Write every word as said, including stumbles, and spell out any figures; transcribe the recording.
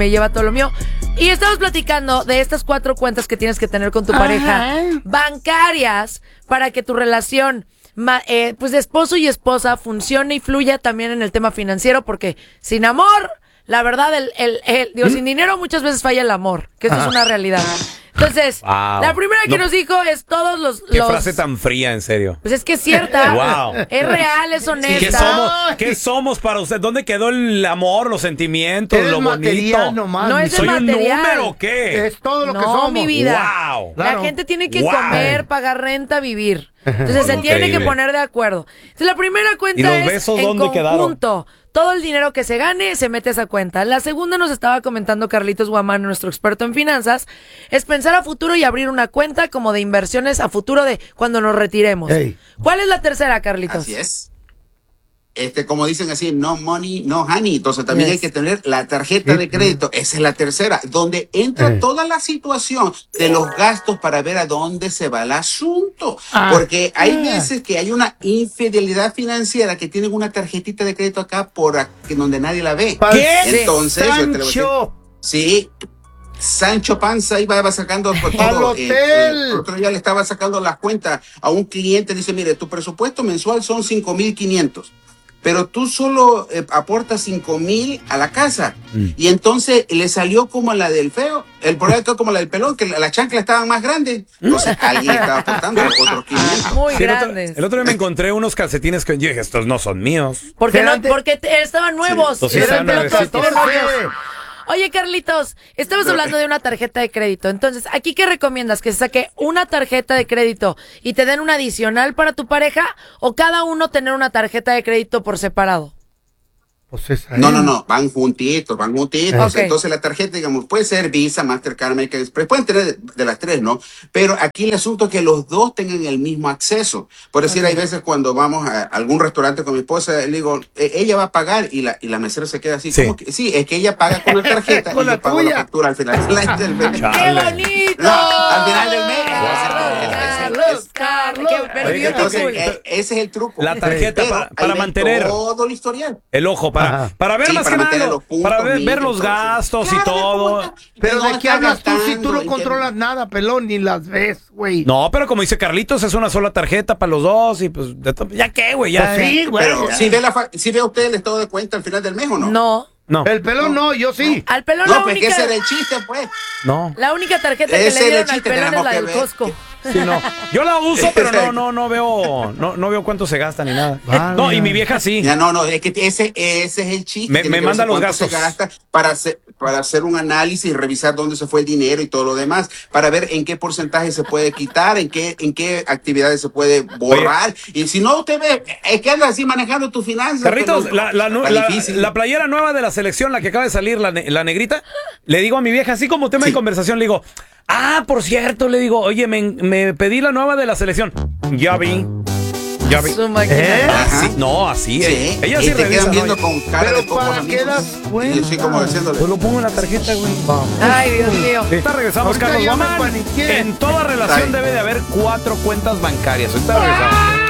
me lleva todo lo mío. Y estamos platicando de estas cuatro cuentas que tienes que tener con tu Ajá. pareja bancarias para que tu relación ma, eh, pues de esposo y esposa funcione y fluya también en el tema financiero, porque sin amor, la verdad, el, el, el digo, ¿Mm? sin dinero muchas veces falla el amor, que eso Ajá. es una realidad. Entonces, wow. la primera que no, nos dijo es todos los... Qué los, frase tan fría, en serio. Pues es que es cierta. Wow. Es real, es honesta. ¿Qué somos, ¿Qué somos para usted? ¿Dónde quedó el amor, los sentimientos, lo bonito? Nomás. No es ¿Soy el un material. número o qué? Es todo lo no, que somos. mi vida. Wow. La Claro. gente tiene que Wow. comer, pagar renta, vivir. Entonces se Increíble. tiene que poner de acuerdo. Entonces la primera cuenta ¿Y los es besos en dónde conjunto. Todo el dinero que se gane se mete a esa cuenta. La segunda nos estaba comentando Carlitos Guamán, nuestro experto en finanzas, es pensar a futuro y abrir una cuenta como de inversiones a futuro de cuando nos retiremos. Hey. ¿Cuál es la tercera, Carlitos? Así es. Este, como dicen así, no money, no honey. Entonces también yes. hay que tener la tarjeta de crédito. Esa es la tercera, donde entra hey. toda la situación de los gastos para ver a dónde se va el asunto. Ah. Porque hay yeah. veces que hay una infidelidad financiera que tienen una tarjetita de crédito acá por aquí, donde nadie la ve. ¿Qué? Entonces, yo te lo voy a decir, sí. Sancho Panza iba sacando por todo. ¡Al hotel! Eh, el otro día le estaba sacando las cuentas a un cliente. Dice, mire, tu presupuesto mensual son cinco mil quinientos. Pero tú solo eh, aportas cinco mil a la casa. Mm. Y entonces le salió como la del feo. El problema quedó como la del pelón, que la, la chancla estaba más grande. Entonces alguien estaba aportando otros quinientos. Muy sí, grandes. El otro, el otro día me encontré unos calcetines que yo dije, estos no son míos. Porque, no, porque te, estaban nuevos. Sí, pues sí, estaban nuevecitos. Oye, Carlitos, estamos hablando de una tarjeta de crédito. Entonces, ¿aquí qué recomiendas? ¿Que se saque una tarjeta de crédito y te den una adicional para tu pareja? ¿O cada uno tener una tarjeta de crédito por separado? Pues esa no, no, no, van juntitos, van juntitos. Okay. Entonces la tarjeta, digamos, puede ser Visa, Mastercard, American Express, pueden tener de, de las tres, ¿no? Pero aquí el asunto es que los dos tengan el mismo acceso. Por decir, okay. hay veces cuando vamos a algún restaurante con mi esposa, le digo, eh, ella va a pagar y la, y la mesera se queda así. Sí, ¿cómo que? Sí, es que ella paga con la tarjeta con y la yo pago tuya. la factura al final del mes. ¡Qué bonito! No, al final del mes. Carlos, Carlos, pero entonces, eh, ese es el truco. La tarjeta para, para mantener todo el historial. El ojo, para, para ver sí, más para que nada, para ver, ver los gastos claro, y todo. Pero ¿de qué hablas tú si tú no controlas nada, pelón, ni las ves, güey? No, pero como dice Carlitos, es una sola tarjeta para los dos y pues, de to- ¿ya qué, güey? Ya. Pues sí, güey. Pero si ve, la si ve usted el estado de cuenta al final del mes o no? No. No. El pelón no, no yo sí. No. Al pelón no, la pues única... que ese era el chiste, pues. No. La única tarjeta que ese le dieron al chiste, pelón es la del ver. Costco. Sí, no. Yo la uso, pero no, no, no veo, no, no veo cuánto se gasta ni nada. Vale. No, y mi vieja sí. Ya, no, no, es que ese, ese es el chiste. Me, me manda los gastos. Se gasta para hacer, para hacer un análisis y revisar dónde se fue el dinero y todo lo demás, para ver en qué porcentaje se puede quitar, en qué, en qué actividades se puede borrar. Oye. Y si no, usted ve, es que anda así manejando tus finanzas. Carlitos, no, la, la, la, la, la playera nueva de la selección, la que acaba de salir, la, la negrita, le digo a mi vieja, así como tema sí. de conversación, le digo, ah, por cierto, le digo, oye, me, me pedí la nueva de la selección. Ya vi. Ya vi. ¿Eh? Así, no, así. Sí. Eh. Ella y sí te revisa. Quedan viendo ¿no? con cara pero de pocos para amigos. qué das cuenta. Y así como diciéndole. Pues lo pongo en la tarjeta, güey. Ay, Dios mío. Sí. Ahorita regresamos, Ahorita Carlos Guamán. En toda relación Ay. debe de haber cuatro cuentas bancarias. Ahorita regresamos.